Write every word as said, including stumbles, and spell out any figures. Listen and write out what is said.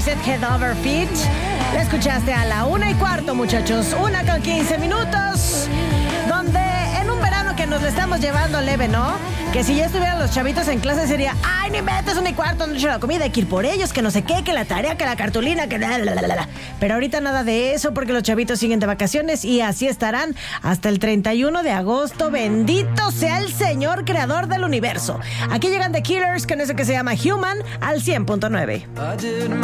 Set Head Over Feet. La escuchaste a la una y cuarto, muchachos. Una con quince minutos. Donde en un verano que nos le estamos llevando leve, ¿no? Que si ya estuvieran los chavitos en clase sería, ay, ni metes una y cuarto, no he hecho la comida, hay que ir por ellos, que no sé qué, que la tarea, que la cartulina, que la, la, la, la. Pero ahorita nada de eso porque los chavitos siguen de vacaciones y así estarán hasta el treinta y uno de agosto. Bendito sea el Señor creador del universo. Aquí llegan The Killers con eso que se llama Human al cien punto nueve.